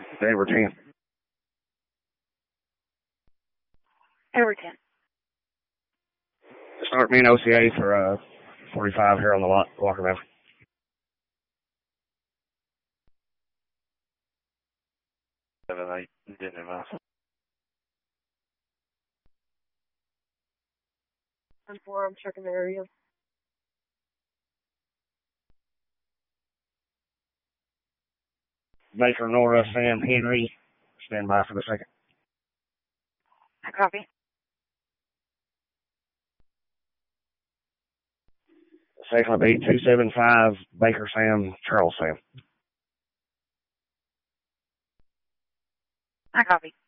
Edward 10. Edward 10. Start me an OCA for 45 here on the Walker Valley. I didn't know. 10-4, I'm checking the area. Baker, Nora, Sam, Henry. Stand by for the second. I copy. Second will be 275, Baker, Sam, Charles, Sam. I copy.